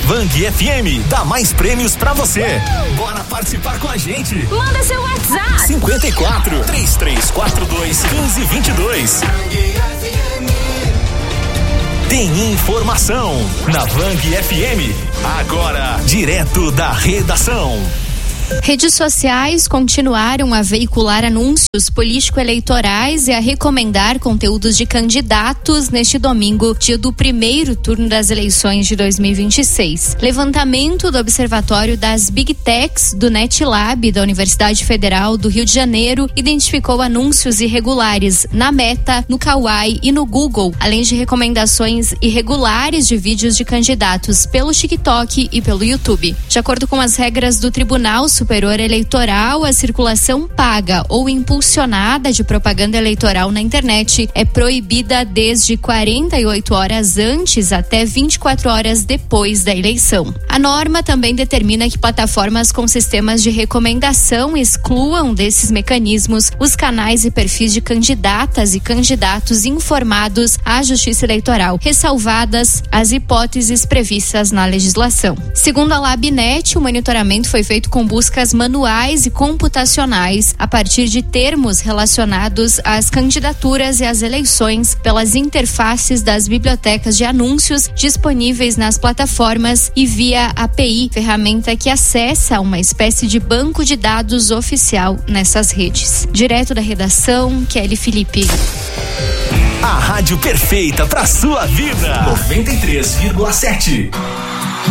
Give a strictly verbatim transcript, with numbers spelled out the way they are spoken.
Vang F M dá mais prêmios pra você. Bora participar com a gente. Manda seu WhatsApp. cinquenta e quatro, três três quatro dois, quinze, vinte e dois. Tem informação na Vang F M. Agora, direto da redação. Redes sociais continuaram a veicular anúncios político-eleitorais e a recomendar conteúdos de candidatos neste domingo, dia do primeiro turno das eleições de dois mil e vinte e seis. Levantamento do Observatório das Big Techs do NetLab da Universidade Federal do Rio de Janeiro identificou anúncios irregulares na Meta, no Kawaii e no Google, além de recomendações irregulares de vídeos de candidatos pelo TikTok e pelo YouTube. De acordo com as regras do Tribunal Superior Eleitoral, a circulação paga ou impulsionada de propaganda eleitoral na internet é proibida desde quarenta e oito horas antes até vinte e quatro horas depois da eleição. A norma também determina que plataformas com sistemas de recomendação excluam desses mecanismos os canais e perfis de candidatas e candidatos informados à Justiça Eleitoral, ressalvadas as hipóteses previstas na legislação. Segundo a LabNet, o monitoramento foi feito com busca buscas manuais e computacionais a partir de termos relacionados às candidaturas e às eleições pelas interfaces das bibliotecas de anúncios disponíveis nas plataformas e via A P I, ferramenta que acessa uma espécie de banco de dados oficial nessas redes. Direto da redação, Kelly Felipe. A rádio perfeita para sua vida. noventa e três vírgula sete.